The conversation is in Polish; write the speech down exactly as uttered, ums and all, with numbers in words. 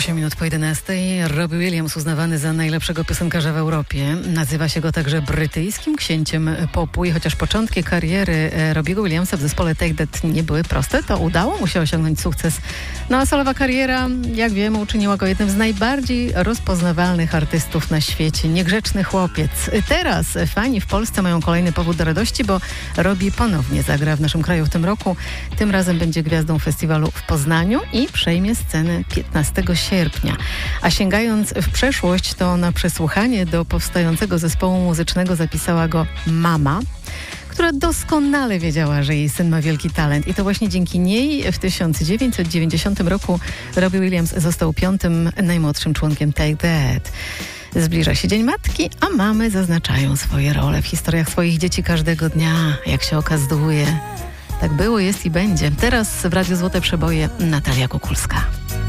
osiem minut po jedenastej. Robbie Williams, uznawany za najlepszego piosenkarza w Europie. Nazywa się go także brytyjskim księciem popu i chociaż początki kariery Robbiego Williamsa w zespole Take That nie były proste, to udało mu się osiągnąć sukces. No a solowa kariera, jak wiemy, uczyniła go jednym z najbardziej rozpoznawalnych artystów na świecie. Niegrzeczny chłopiec. Teraz fani w Polsce mają kolejny powód do radości, bo Robbie ponownie zagra w naszym kraju w tym roku. Tym razem będzie gwiazdą festiwalu w Poznaniu i przejmie scenę piętnastego sierpnia. A sięgając w przeszłość, to na przesłuchanie do powstającego zespołu muzycznego zapisała go mama, która doskonale wiedziała, że jej syn ma wielki talent. I to właśnie dzięki niej w tysiąc dziewięćset dziewięćdziesiątym roku Robbie Williams został piątym najmłodszym członkiem Take That. Zbliża się Dzień Matki, a mamy zaznaczają swoje role w historiach swoich dzieci każdego dnia, jak się okazuje. Tak było, jest i będzie. Teraz w Radiu Złote Przeboje Natalia Kukulska.